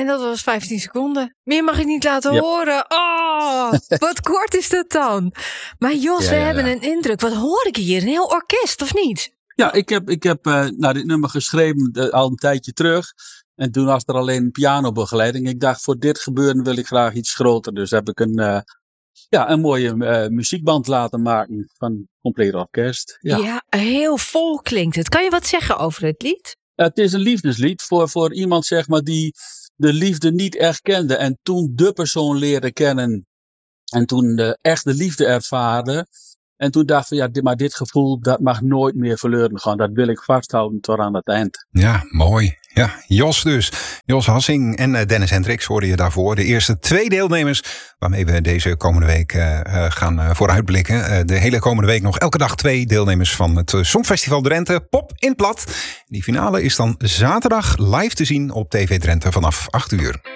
En dat was 15 seconden. Meer mag ik niet laten horen. Oh, wat kort is dat dan? Maar Jos, we hebben een indruk. Wat hoor ik hier? Een heel orkest, of niet? Ja, ik heb dit nummer geschreven al een tijdje terug. En toen was er alleen pianobegeleiding. Ik dacht, voor dit gebeuren wil ik graag iets groter. Dus heb ik een mooie muziekband laten maken van compleet orkest. Ja, heel vol klinkt het. Kan je wat zeggen over het lied? Het is een liefdeslied voor iemand, zeg maar, die de liefde niet erkende. En toen de persoon leerde kennen. En toen echt de liefde ervaarde. En toen dacht ik, maar dit gevoel, dat mag nooit meer verloren gaan. Dat wil ik vasthouden tot aan het eind. Ja, mooi. Ja, Jos dus. Jos Hassing en Dennis Hendricks hoorden je daarvoor. De eerste 2 deelnemers waarmee we deze komende week gaan vooruitblikken. De hele komende week nog elke dag 2 deelnemers van het Songfestival Drenthe. Pop in Plat. Die finale is dan zaterdag live te zien op TV Drenthe vanaf 8 uur.